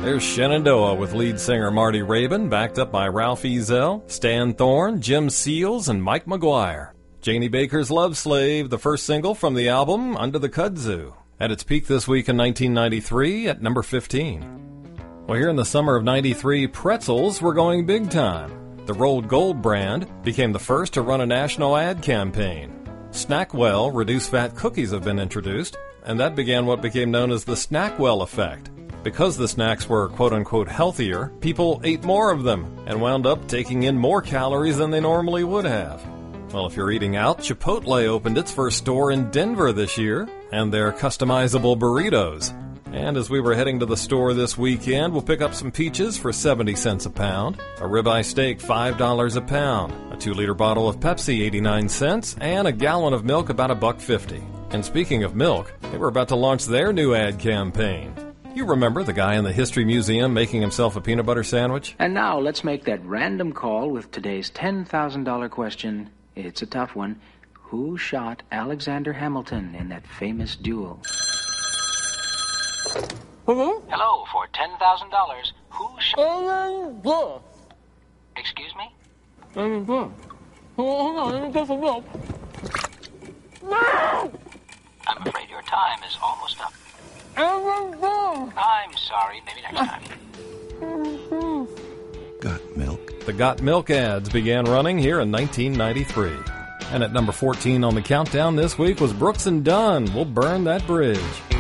There's Shenandoah with lead singer Marty Rabin, backed up by Ralph Ezel, Stan Thorne, Jim Seals, and Mike McGuire. Janie Baker's Love Slave, the first single from the album Under the Kudzu, at its peak this week in 1993 at number 15. Well, here in the summer of 93, pretzels were going big time. The Rolled Gold brand became the first to run a national ad campaign. Snackwell reduced-fat cookies have been introduced, and that began what became known as the Snackwell effect. Because the snacks were quote-unquote healthier, people ate more of them and wound up taking in more calories than they normally would have. Well, if you're eating out, Chipotle opened its first store in Denver this year, and their customizable burritos. And as we were heading to the store this weekend, we'll pick up some peaches for 70 cents a pound, a ribeye steak $5 a pound, a 2-liter bottle of Pepsi 89 cents, and a gallon of milk about $1.50. And speaking of milk, they were about to launch their new ad campaign. You remember the guy in the History Museum making himself a peanut butter sandwich? And now let's make that random call with today's $10,000 question. It's a tough one. Who shot Alexander Hamilton in that famous duel? Hello? Hello, for $10,000. Who shot... Excuse me? Hold on, let me get some milk. No! I'm afraid your time is almost up. I'm sorry, maybe next time. Got milk? The Got Milk ads began running here in 1993. And at number 14 on the countdown this week was Brooks and Dunn, We'll Burn That Bridge.